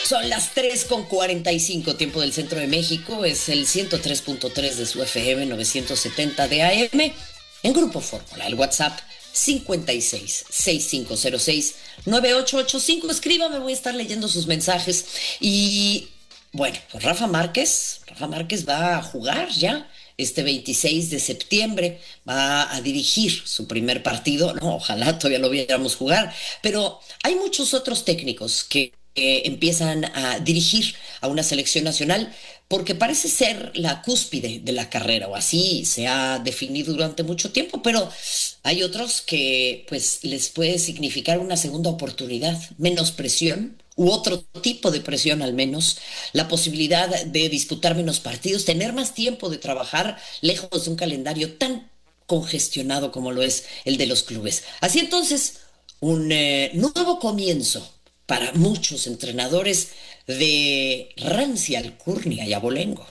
Son las 3:45, tiempo del centro de México. Es el 103.3 de su FM, 970 de AM. En Grupo Fórmula, el WhatsApp 56-6506-9885. Escríbame, voy a estar leyendo sus mensajes. Y bueno, pues Rafa Márquez va a jugar ya. Este 26 de septiembre va a dirigir su primer partido. No, ojalá todavía lo viéramos jugar. Pero hay muchos otros técnicos que empiezan a dirigir a una selección nacional porque parece ser la cúspide de la carrera, o así se ha definido durante mucho tiempo, pero hay otros que pues les puede significar una segunda oportunidad, menos presión u otro tipo de presión, al menos la posibilidad de disputar menos partidos, tener más tiempo de trabajar lejos de un calendario tan congestionado como lo es el de los clubes. Así entonces, un nuevo comienzo para muchos entrenadores de rancia alcurnia y abolengo.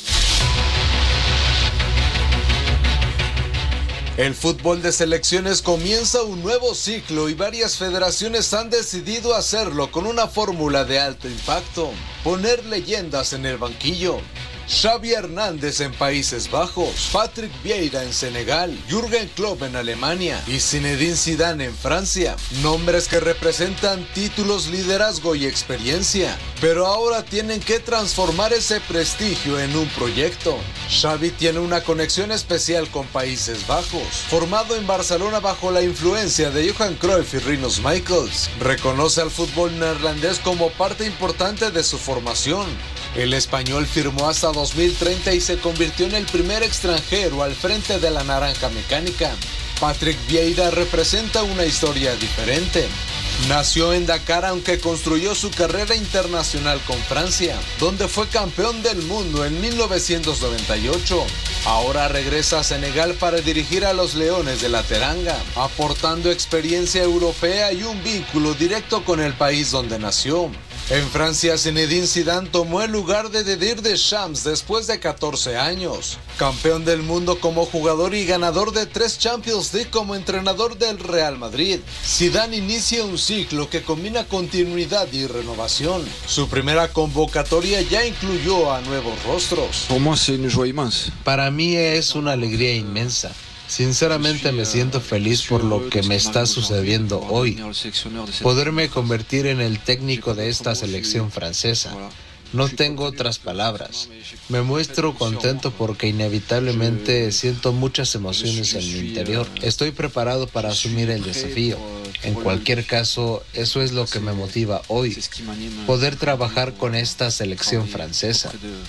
El fútbol de selecciones comienza un nuevo ciclo y varias federaciones han decidido hacerlo con una fórmula de alto impacto: poner leyendas en el banquillo. Xavi Hernández en Países Bajos, Patrick Vieira en Senegal, Jürgen Klopp en Alemania y Zinedine Zidane en Francia. Nombres que representan títulos, liderazgo y experiencia, pero ahora tienen que transformar ese prestigio en un proyecto. Xavi tiene una conexión especial con Países Bajos, formado en Barcelona bajo la influencia de Johan Cruyff y Rinus Michels. Reconoce al fútbol neerlandés como parte importante de su formación. El español firmó hasta 2030 y se convirtió en el primer extranjero al frente de la naranja mecánica. Patrick Vieira representa una historia diferente. Nació en Dakar, aunque construyó su carrera internacional con Francia, donde fue campeón del mundo en 1998. Ahora regresa a Senegal para dirigir a los Leones de la Teranga, aportando experiencia europea y un vínculo directo con el país donde nació. En Francia, Zinedine Zidane tomó el lugar de Didier Deschamps después de 14 años. Campeón del mundo como jugador y ganador de 3 Champions League como entrenador del Real Madrid, Zidane inicia un ciclo que combina continuidad y renovación. Su primera convocatoria ya incluyó a nuevos rostros. Para mí es una alegría inmensa. Sinceramente me siento feliz por lo que me está sucediendo hoy. Poderme convertir en el técnico de esta selección francesa. No tengo otras palabras. Me muestro contento porque inevitablemente siento muchas emociones en mi interior. Estoy preparado para asumir el desafío. En cualquier caso, eso es lo que me motiva hoy. Poder trabajar con esta selección francesa.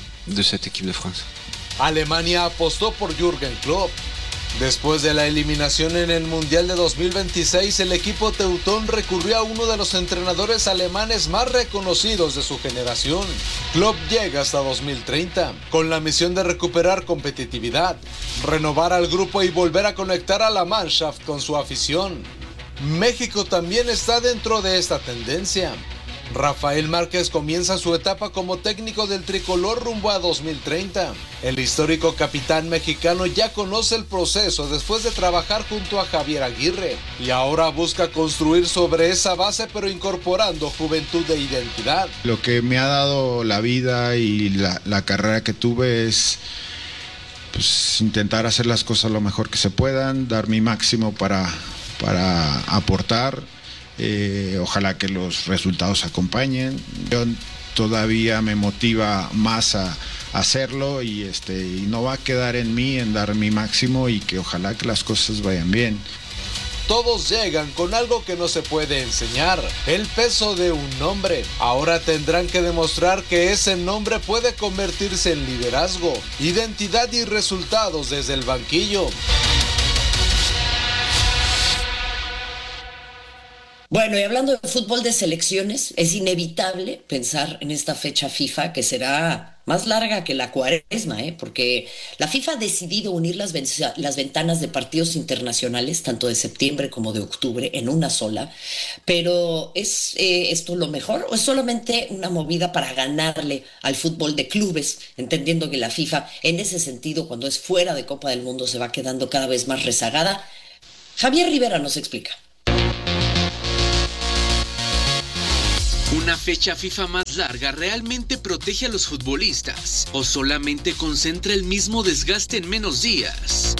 Alemania apostó por Jürgen Klopp. Después de la eliminación en el Mundial de 2026, el equipo teutón recurrió a uno de los entrenadores alemanes más reconocidos de su generación. Klopp llega hasta 2030, con la misión de recuperar competitividad, renovar al grupo y volver a conectar a la Mannschaft con su afición. México también está dentro de esta tendencia. Rafael Márquez comienza su etapa como técnico del tricolor rumbo a 2030. El histórico capitán mexicano ya conoce el proceso después de trabajar junto a Javier Aguirre y ahora busca construir sobre esa base, pero incorporando juventud e identidad. Lo que me ha dado la vida y la carrera que tuve es pues, intentar hacer las cosas lo mejor que se puedan, dar mi máximo para aportar. Ojalá que los resultados acompañen. Yo todavía me motiva más a hacerlo y no va a quedar en mí en dar mi máximo y que ojalá que las cosas vayan bien. Todos llegan con algo que no se puede enseñar: el peso de un nombre. Ahora tendrán que demostrar que ese nombre puede convertirse en liderazgo, identidad y resultados desde el banquillo. Bueno, y hablando de fútbol de selecciones, es inevitable pensar en esta fecha FIFA que será más larga que la cuaresma, porque la FIFA ha decidido unir las ventanas de partidos internacionales, tanto de septiembre como de octubre, en una sola. Pero ¿es esto lo mejor o es solamente una movida para ganarle al fútbol de clubes? Entendiendo que la FIFA, en ese sentido, cuando es fuera de Copa del Mundo, se va quedando cada vez más rezagada. Javier Rivera nos explica. ¿Una fecha FIFA más larga realmente protege a los futbolistas o solamente concentra el mismo desgaste en menos días?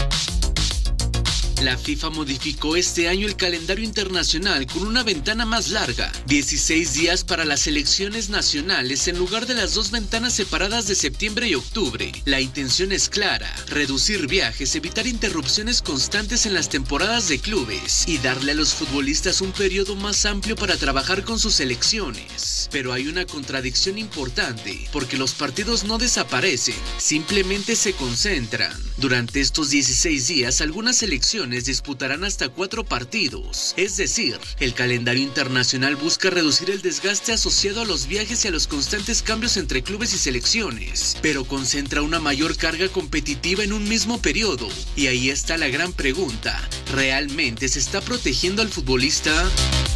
La FIFA modificó este año el calendario internacional con una ventana más larga, 16 días para las selecciones nacionales en lugar de las 2 ventanas separadas de septiembre y octubre. La intención es clara: reducir viajes, evitar interrupciones constantes en las temporadas de clubes y darle a los futbolistas un periodo más amplio para trabajar con sus selecciones. Pero hay una contradicción importante, porque los partidos no desaparecen, simplemente se concentran. Durante estos 16 días, algunas selecciones disputarán hasta 4 partidos. Es decir, el calendario internacional busca reducir el desgaste asociado a los viajes y a los constantes cambios entre clubes y selecciones, pero concentra una mayor carga competitiva en un mismo periodo. Y ahí está la gran pregunta: ¿realmente se está protegiendo al futbolista?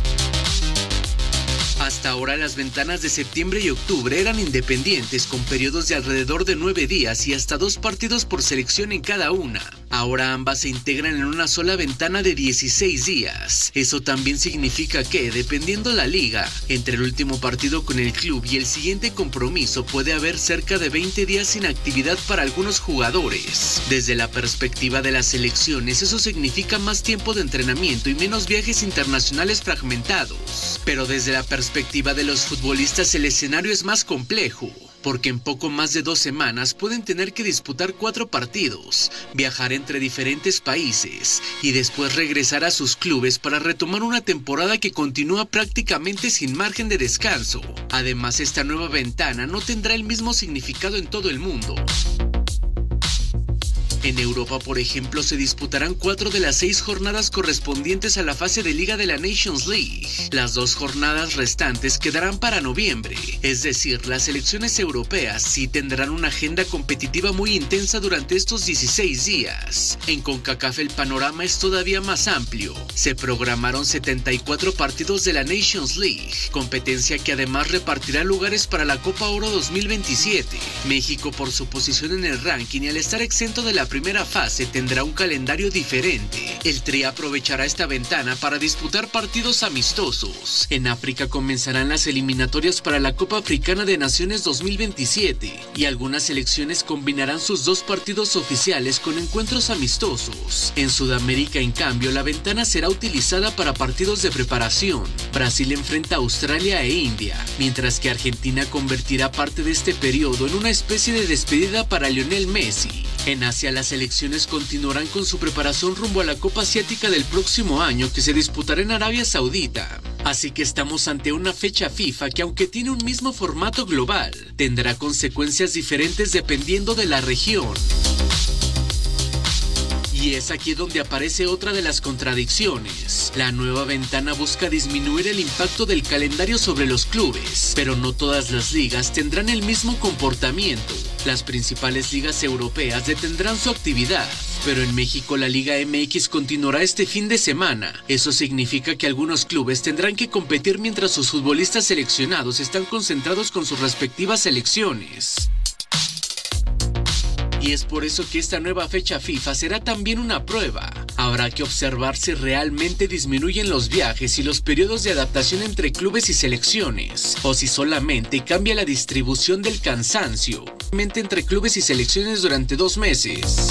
Hasta ahora las ventanas de septiembre y octubre eran independientes, con periodos de alrededor de 9 días y hasta 2 partidos por selección en cada una. Ahora ambas se integran en una sola ventana de 16 días. Eso también significa que, dependiendo la liga, entre el último partido con el club y el siguiente compromiso puede haber cerca de 20 días sin actividad para algunos jugadores. Desde la perspectiva de las selecciones, eso significa más tiempo de entrenamiento y menos viajes internacionales fragmentados. Pero desde la perspectiva de los futbolistas, el escenario es más complejo, porque en poco más de 2 semanas pueden tener que disputar 4 partidos, viajar entre diferentes países y después regresar a sus clubes para retomar una temporada que continúa prácticamente sin margen de descanso. Además, esta nueva ventana no tendrá el mismo significado en todo el mundo. En Europa, por ejemplo, se disputarán 4 de las 6 jornadas correspondientes a la fase de Liga de la Nations League. Las 2 jornadas restantes quedarán para noviembre, es decir, las selecciones europeas sí tendrán una agenda competitiva muy intensa durante estos 16 días. En CONCACAF el panorama es todavía más amplio. Se programaron 74 partidos de la Nations League, competencia que además repartirá lugares para la Copa Oro 2027. México, por su posición en el ranking y al estar exento de la primera fase, tendrá un calendario diferente. El Tri aprovechará esta ventana para disputar partidos amistosos. En África comenzarán las eliminatorias para la Copa Africana de Naciones 2027 y algunas selecciones combinarán sus 2 partidos oficiales con encuentros amistosos. En Sudamérica, en cambio, la ventana será utilizada para partidos de preparación. Brasil enfrenta a Australia e India, mientras que Argentina convertirá parte de este periodo en una especie de despedida para Lionel Messi. En Asia, las selecciones continuarán con su preparación rumbo a la Copa Asiática del próximo año, que se disputará en Arabia Saudita. Así que estamos ante una fecha FIFA que, aunque tiene un mismo formato global, tendrá consecuencias diferentes dependiendo de la región. Y es aquí donde aparece otra de las contradicciones. La nueva ventana busca disminuir el impacto del calendario sobre los clubes, pero no todas las ligas tendrán el mismo comportamiento. Las principales ligas europeas detendrán su actividad, pero en México la Liga MX continuará este fin de semana. Eso significa que algunos clubes tendrán que competir mientras sus futbolistas seleccionados están concentrados con sus respectivas selecciones. Y es por eso que esta nueva fecha FIFA será también una prueba. Habrá que observar si realmente disminuyen los viajes y los periodos de adaptación entre clubes y selecciones, o si solamente cambia la distribución del cansancio entre clubes y selecciones durante 2 meses.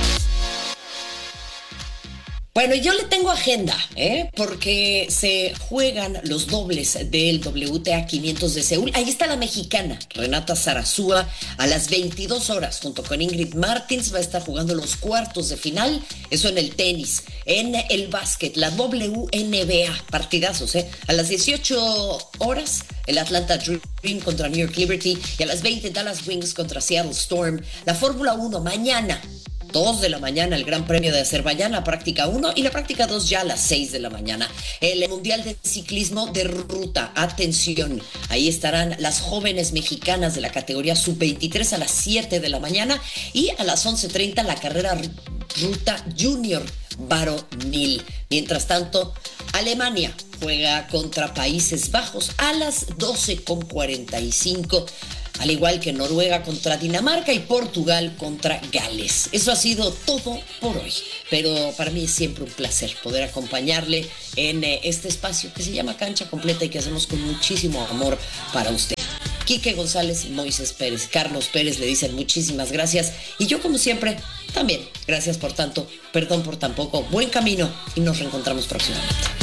Bueno, yo le tengo agenda, porque se juegan los dobles del WTA 500 de Seúl. Ahí está la mexicana Renata Zarazúa a las 22 horas junto con Ingrid Martins. Va a estar jugando los cuartos de final, eso en el tenis. En el básquet, la WNBA, partidazos, a las 18 horas el Atlanta Dream contra New York Liberty y a las 20 Dallas Wings contra Seattle Storm. La Fórmula 1 mañana 2 de la mañana, el Gran Premio de Azerbaiyán, la práctica 1 y la práctica 2 ya a las 6 de la mañana. El Mundial de Ciclismo de Ruta, atención, ahí estarán las jóvenes mexicanas de la categoría sub-23 a las 7 de la mañana y a las 11:30 la carrera Ruta Junior varonil. Mientras tanto, Alemania juega contra Países Bajos a las 12:45. al igual que Noruega contra Dinamarca y Portugal contra Gales. Eso ha sido todo por hoy, pero para mí es siempre un placer poder acompañarle en este espacio que se llama Cancha Completa y que hacemos con muchísimo amor para usted. Quique González, Moisés Pérez, Carlos Pérez le dicen muchísimas gracias y yo como siempre también gracias por tanto, perdón por tan poco, buen camino y nos reencontramos próximamente.